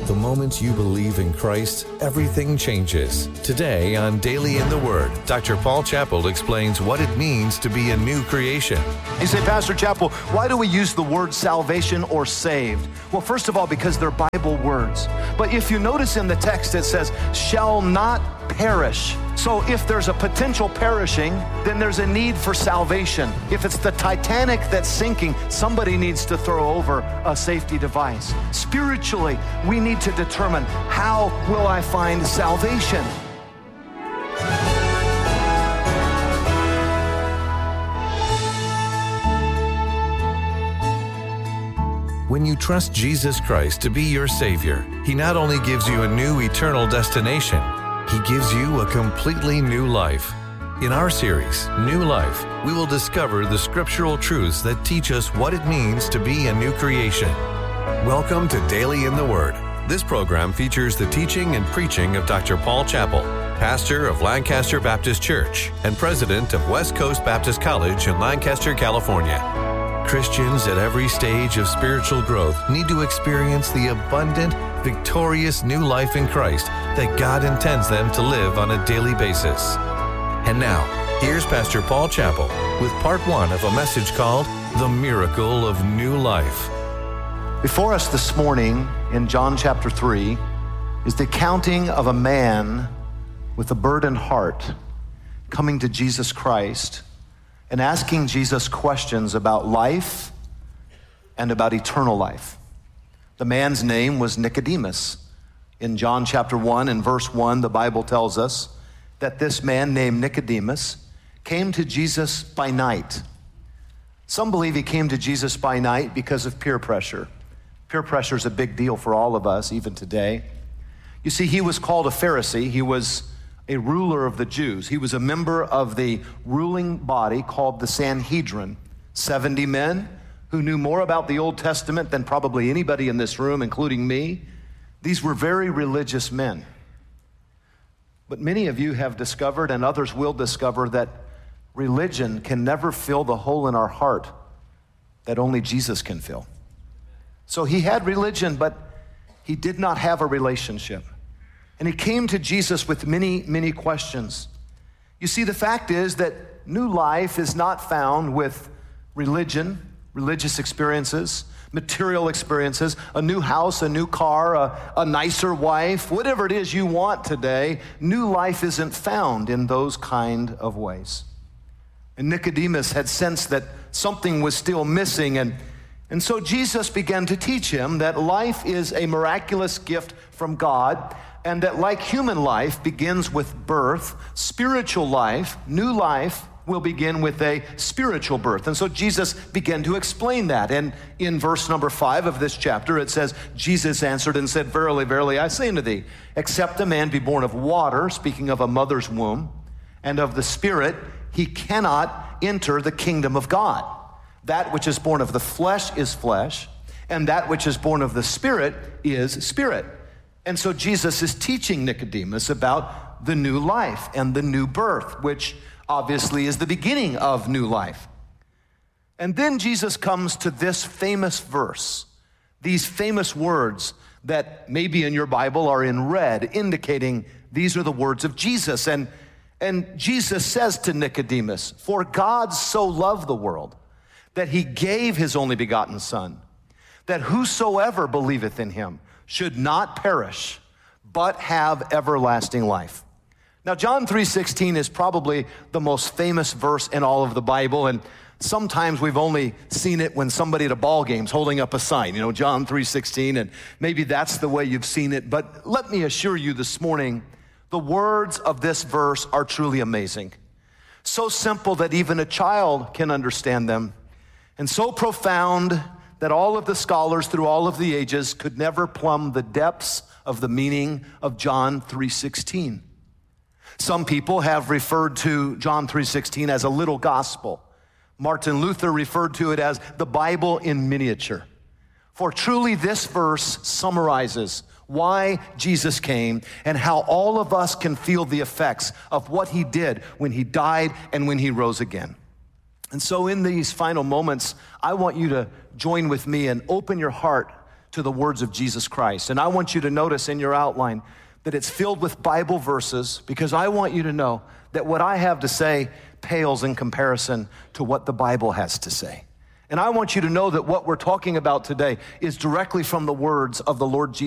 The moment you believe in Christ, everything changes. Today on Daily in the Word, Dr. Paul Chappell explains what it means to be a new creation. You say, Pastor Chappell, why do we use the word salvation or saved? Well, first of all, because they're Bible words. But if you notice in the text, it says, shall not perish. So if there's a potential perishing, then there's a need for salvation. If it's the Titanic that's sinking, somebody needs to throw over a safety device. Spiritually, we need to determine, how will I find salvation? When you trust Jesus Christ to be your Savior, He not only gives you a new eternal destination, He gives you a completely new life. In our series, New Life, we will discover the scriptural truths that teach us what it means to be a new creation. Welcome to Daily in the Word. This program features the teaching and preaching of Dr. Paul Chappell, pastor of Lancaster Baptist Church and president of West Coast Baptist College in Lancaster, California. Christians at every stage of spiritual growth need to experience the abundant, victorious new life in Christ that God intends them to live on a daily basis. And now, here's Pastor Paul Chappell with part one of a message called The Miracle of New Life. Before us this morning in John chapter 3 is the accounting of a man with a burdened heart coming to Jesus Christ and asking Jesus questions about life and about eternal life. The man's name was Nicodemus. In John chapter 1 and verse 1, the Bible tells us that this man named Nicodemus came to Jesus by night. Some believe he came to Jesus by night because of peer pressure. Peer pressure is a big deal for all of us, even today. You see, he was called a Pharisee. He was a ruler of the Jews. He was a member of the ruling body called the Sanhedrin. 70 men who knew more about the Old Testament than probably anybody in this room, including me. These were very religious men. But many of you have discovered, and others will discover, that religion can never fill the hole in our heart that only Jesus can fill. So he had religion, but he did not have a relationship. And he came to Jesus with many, many questions. You see, the fact is that new life is not found with religion, religious experiences, material experiences, a new house, a new car, a nicer wife, whatever it is you want today. New life isn't found in those kind of ways. And Nicodemus had sensed that something was still missing, and so Jesus began to teach him that life is a miraculous gift from God, and that like human life begins with birth, spiritual life, new life, will begin with a spiritual birth. And so Jesus began to explain that. And in verse number 5 of this chapter, it says, Jesus answered and said, verily, verily, I say unto thee, except a man be born of water, speaking of a mother's womb, and of the Spirit, he cannot enter the kingdom of God. That which is born of the flesh is flesh, and that which is born of the Spirit is spirit. And so Jesus is teaching Nicodemus about the new life and the new birth, which obviously is the beginning of new life. And then Jesus comes to this famous verse, these famous words that maybe in your Bible are in red, indicating these are the words of Jesus. And Jesus says to Nicodemus, for God so loved the world that he gave his only begotten Son, that whosoever believeth in him should not perish, but have everlasting life. Now, John 3:16 is probably the most famous verse in all of the Bible, and sometimes we've only seen it when somebody at a ball game's holding up a sign, John 3:16, and maybe that's the way you've seen it. But let me assure you this morning, the words of this verse are truly amazing. So simple that even a child can understand them, and so profound that all of the scholars through all of the ages could never plumb the depths of the meaning of John 3:16. Some people have referred to John 3:16 as a little gospel. Martin Luther referred to it as the Bible in miniature. For truly this verse summarizes why Jesus came and how all of us can feel the effects of what he did when he died and when he rose again. And so in these final moments, I want you to join with me and open your heart to the words of Jesus Christ. And I want you to notice in your outline that it's filled with Bible verses, because I want you to know that what I have to say pales in comparison to what the Bible has to say. And I want you to know that what we're talking about today is directly from the words of the Lord Jesus